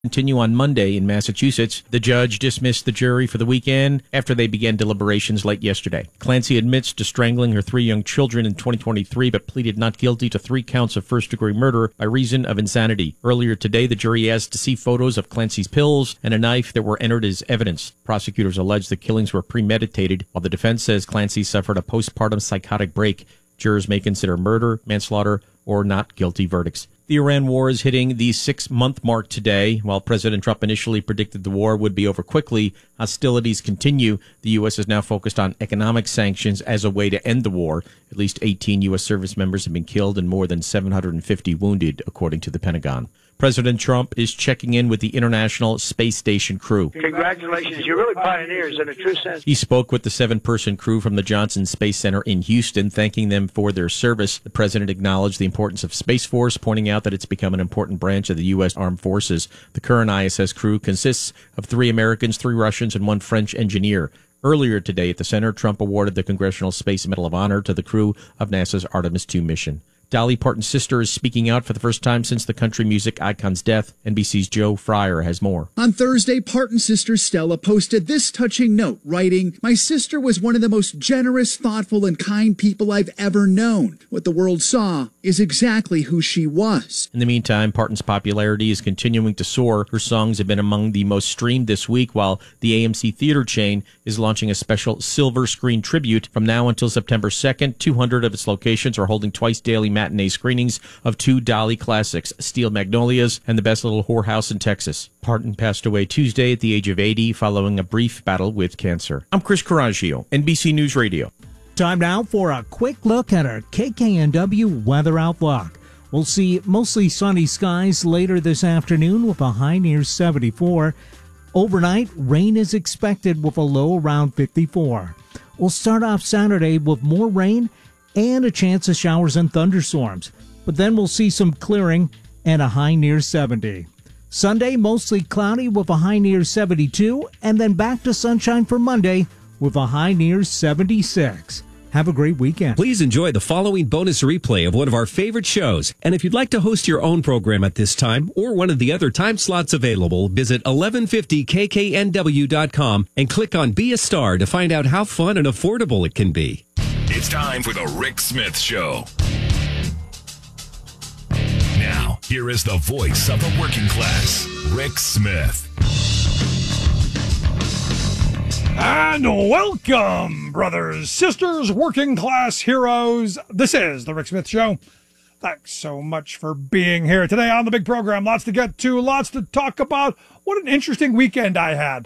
continue on Monday in Massachusetts. The judge dismissed the jury for the weekend after they began deliberations late yesterday. Clancy admits to strangling her 3 young children in 2023, but pleaded not guilty to 3 counts of first-degree murder by reason of insanity. Earlier today, the jury asked to see photos of Clancy's pills and a knife that were entered as evidence. Prosecutors allege the killings were premeditated, while the defense says Clancy suffered a postpartum psychotic break. Jurors may consider murder, manslaughter, or not guilty verdicts. The Iran war is hitting the 6-month mark today. While President Trump initially predicted the war would be over quickly, hostilities continue. The U.S. is now focused on economic sanctions as a way to end the war. At least 18 U.S. service members have been killed and more than 750 wounded, according to the Pentagon. President Trump is checking in with the International Space Station crew. Congratulations. You're really pioneers in a true sense. He spoke with the 7-person crew from the Johnson Space Center in Houston, thanking them for their service. The president acknowledged the importance of Space Force, pointing out that it's become an important branch of the U.S. Armed Forces. The current ISS crew consists of 3 Americans, 3 Russians, and 1 French engineer. Earlier today at the center, Trump awarded the Congressional Space Medal of Honor to the crew of NASA's Artemis II mission. Dolly Parton's sister is speaking out for the first time since the country music icon's death. NBC's Joe Fryer has more. On Thursday, Parton's sister Stella posted this touching note, writing, "My sister was one of the most generous, thoughtful, and kind people I've ever known. What the world saw is exactly who she was." In the meantime, Parton's popularity is continuing to soar. Her songs have been among the most streamed this week, while the AMC theater chain is launching a special silver screen tribute. From now until September 2nd, 200 of its locations are holding twice-daily matinee screenings of 2 Dolly classics, Steel Magnolias and The Best Little Whorehouse in Texas. Parton passed away Tuesday at the age of 80 following a brief battle with cancer. I'm Chris Coraggio, NBC News Radio. Time now for a quick look at our KKNW weather outlook. We'll see mostly sunny skies later this afternoon with a high near 74. Overnight, rain is expected with a low around 54. We'll start off Saturday with more rain and a chance of showers and thunderstorms, but then we'll see some clearing and a high near 70. Sunday, mostly cloudy with a high near 72, and then back to sunshine for Monday with a high near 76. Have a great weekend. Please enjoy the following bonus replay of one of our favorite shows. And if you'd like to host your own program at this time or one of the other time slots available, visit 1150kknw.com and click on Be a Star to find out how fun and affordable it can be. It's time for the Rick Smith Show. Now, here is the voice of the working class, Rick Smith. And welcome, brothers, sisters, working class heroes. This is the Rick Smith Show. Thanks so much for being here today on the big program. Lots to get to, lots to talk about. What an interesting weekend I had.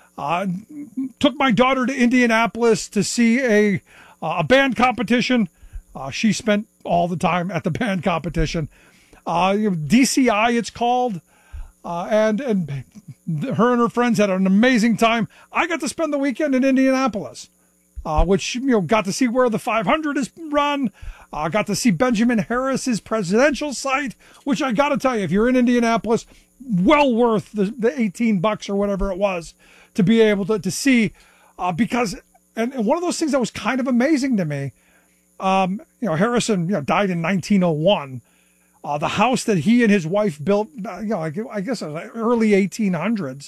Took my daughter to Indianapolis to see a band competition. She spent all the time at the band competition. DCI, it's called. And her and her friends had an amazing time. I got to spend the weekend in Indianapolis, which, got to see where the 500 is run. Got to see Benjamin Harris's presidential site, which I got to tell you, if you're in Indianapolis, well worth the $18 or whatever it was to be able to see, because, and one of those things that was kind of amazing to me, Harrison, died in 1901. The house that he and his wife built, I guess it was early 1800s,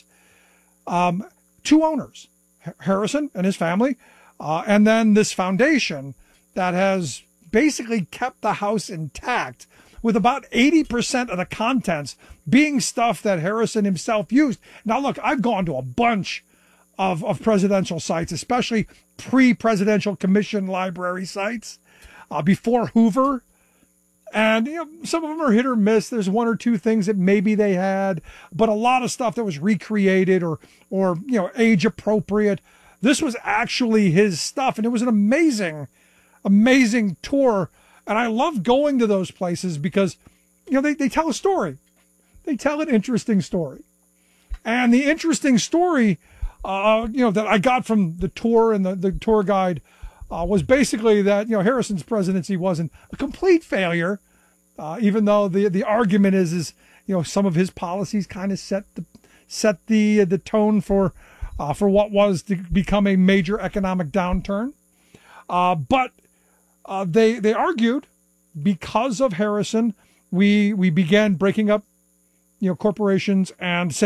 2 owners, Harrison and his family, and then this foundation that has basically kept the house intact with about 80% of the contents being stuff that Harrison himself used. Now, look, I've gone to a bunch of presidential sites, especially pre-presidential commission library sites, before Hoover. And, some of them are hit or miss. There's 1 or 2 things that maybe they had, but a lot of stuff that was recreated or age appropriate. This was actually his stuff. And it was an amazing, amazing tour. And I love going to those places because, they tell a story. They tell an interesting story. And the interesting story, that I got from the tour and the tour guide, was basically that, Harrison's presidency wasn't a complete failure, even though the argument is some of his policies kind of set the tone for what was to become a major economic downturn. But they argued because of Harrison, we began breaking up corporations and